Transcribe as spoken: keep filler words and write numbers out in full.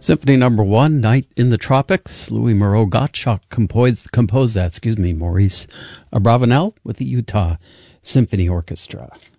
Symphony Number One, Night in the Tropics. Louis Moreau Gottschalk composed, composed that, excuse me, Maurice Abravanel with the Utah Symphony Orchestra.